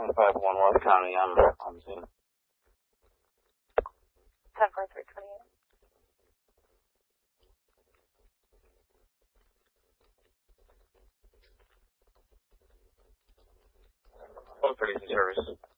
151 West County, I'm seeing. 10-4328. Oh, 32 service.